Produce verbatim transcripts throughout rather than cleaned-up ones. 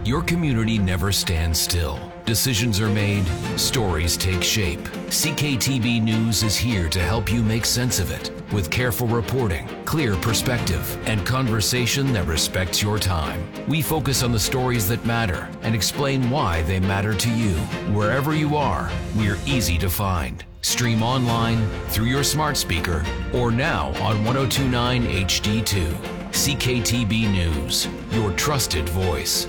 Your community never stands still. Decisions are made, stories take shape. C K T B News is here to help you make sense of it with careful reporting, clear perspective, and conversation that respects your time. We focus on the stories that matter and explain why they matter to you. Wherever you are, we're easy to find. Stream online, through your smart speaker, or now on ten twenty-nine H D two. C K T B News, your trusted voice.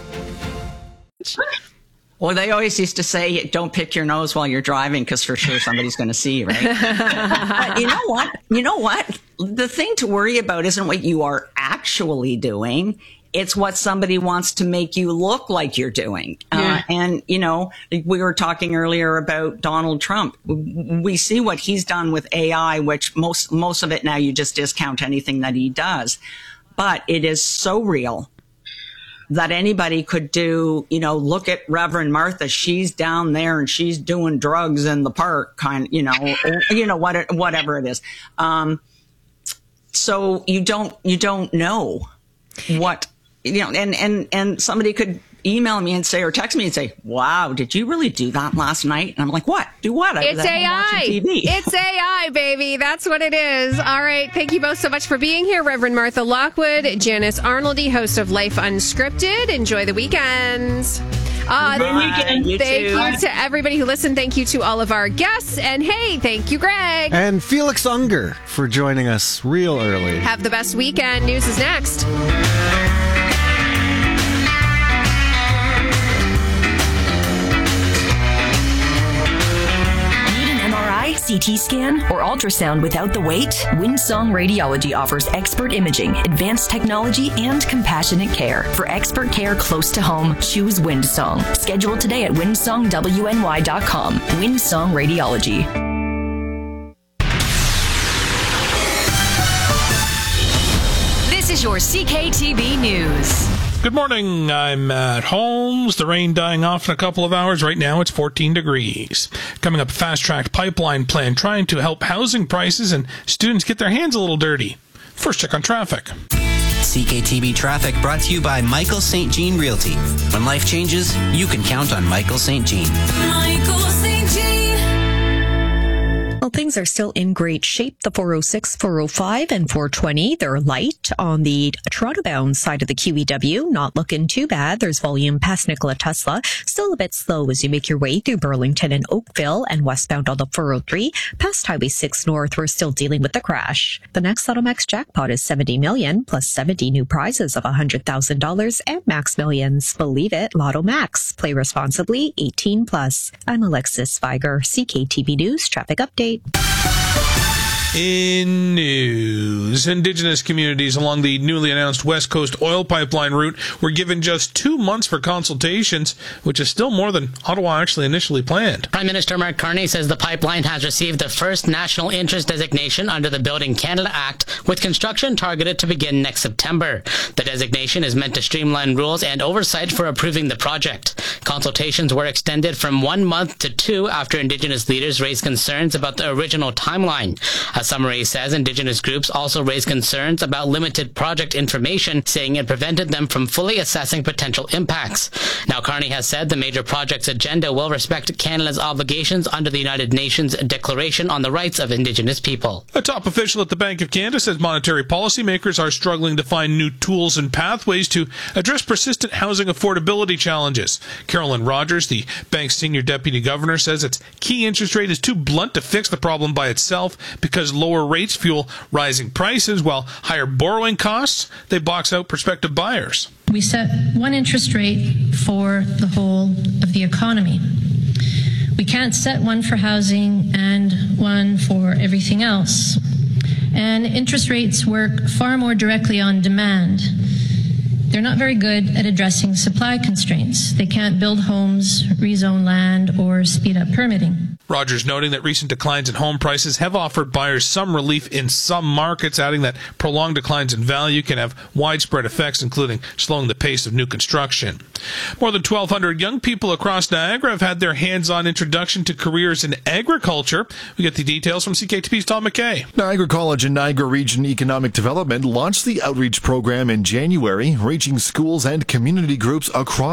Well, they always used to say, don't pick your nose while you're driving because for sure somebody's going to see you, right? But you know what? You know what? The thing to worry about isn't what you are actually doing. It's what somebody wants to make you look like you're doing. Yeah. Uh, and, you know, we were talking earlier about Donald Trump. We see what he's done with A I, which most, most of it now you just discount anything that he does. But it is so real that anybody could do, you know, look at Reverend Martha. She's down there and she's doing drugs in the park, kind of, you know, or, you know, what, whatever it is. Um, so you don't, you don't know what, you know, and, and, and somebody could email me and say, or text me and say, wow, did you really do that last night? And I'm like, what? Do what? I it's was A I. T V. It's A I, baby. That's what it is. All right. Thank you both so much for being here. Reverend Martha Lockwood, Janice Arnoldy, host of Life Unscripted. Enjoy the weekends. Uh, Good weekend. You thank too. you to everybody who listened. Thank you to all of our guests. And hey, thank you, Greg. And Felix Unger for joining us real early. Have the best weekend. News is next. C T scan, or ultrasound without the wait? Windsong Radiology offers expert imaging, advanced technology, and compassionate care. For expert care close to home, choose Windsong. Schedule today at windsong w n y dot com. Windsong Radiology. This is your C K T B News. Good morning, I'm Matt Holmes. The rain dying off in a couple of hours. Right now it's fourteen degrees. Coming up, a fast-tracked pipeline plan trying to help housing prices and students get their hands a little dirty. First check on traffic. C K T B Traffic brought to you by Michael Saint Jean Realty. When life changes, you can count on Michael Saint Jean. Michael Saint Jean. Well, things are still in great shape. The four oh six, four oh five, and four twenty, they're light on the Toronto-bound side of the Q E W. Not looking too bad. There's volume past Nikola Tesla. Still a bit slow as you make your way through Burlington and Oakville, and westbound on the four oh three. Past Highway six North, we're still dealing with the crash. The next Lotto Max jackpot is seventy million, plus seventy new prizes of one hundred thousand dollars and Max Millions. Believe it, Lotto Max. Play responsibly, eighteen plus. I'm Alexis Viger, C K T B News Traffic Update. In news, Indigenous communities along the newly announced West Coast oil pipeline route were given just two months for consultations, which is still more than Ottawa actually initially planned. Prime Minister Mark Carney says the pipeline has received the first national interest designation under the Building Canada Act, with construction targeted to begin next September. The designation is meant to streamline rules and oversight for approving the project. Consultations were extended from one month to two after Indigenous leaders raised concerns about the original timeline. A summary says Indigenous groups also raised concerns about limited project information, saying it prevented them from fully assessing potential impacts. Now, Carney has said the major project's agenda will respect Canada's obligations under the United Nations Declaration on the Rights of Indigenous People. A top official at the Bank of Canada says monetary policymakers are struggling to find new tools and pathways to address persistent housing affordability challenges. Carolyn Rogers, the bank's senior deputy governor, says its key interest rate is too blunt to fix the problem by itself because lower rates fuel rising prices, while higher borrowing costs, they box out prospective buyers. We set one interest rate for the whole of the economy. We can't set one for housing and one for everything else. And interest rates work far more directly on demand. They're not very good at addressing supply constraints. They can't build homes, rezone land, or speed up permitting. Rogers noting that recent declines in home prices have offered buyers some relief in some markets, adding that prolonged declines in value can have widespread effects, including slowing the pace of new construction. More than twelve hundred young people across Niagara have had their hands-on introduction to careers in agriculture. We get the details from C K T P's Tom McKay. Niagara College and Niagara Region Economic Development launched the outreach program in January, reaching schools and community groups across